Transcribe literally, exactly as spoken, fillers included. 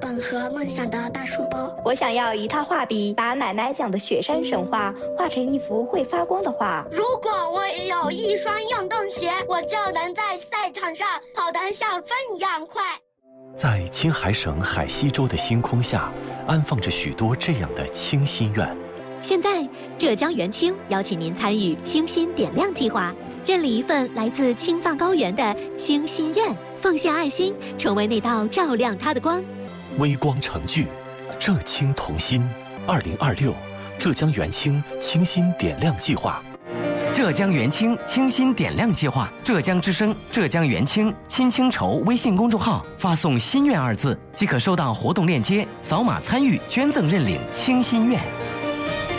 本和梦想的大书包。 我想要一套画笔，把奶奶讲的雪山神话画成一幅会发光的画。 如果我有一双运动鞋，我就能在赛场上跑得像风一样快。 在青海省海西州的星空下，安放着许多这样的清心愿。 现在，浙江元清邀请您参与清心点亮计划，认领一份来自青藏高原的清心愿，奉献爱心，成为那道照亮它的光。 微光成炬，浙青同心。二零二六，浙江元清清心点亮计划。 浙江元清清心点亮计划，浙江之声、浙江元清亲清筹微信公众号发送“心愿”二字，即可收到活动链接，扫码参与捐赠认领清心愿。